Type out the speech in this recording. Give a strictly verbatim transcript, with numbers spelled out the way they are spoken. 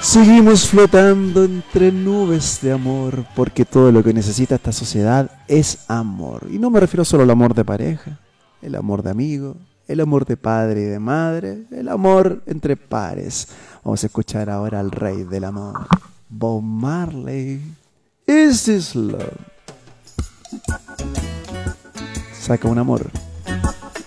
Seguimos flotando entre nubes de amor, porque todo lo que necesita esta sociedad es amor. Y no me refiero solo al amor de pareja, el amor de amigo, el amor de padre y de madre, el amor entre pares. Vamos a escuchar ahora al rey del amor, Bob Marley. Is this love? Saca un amor.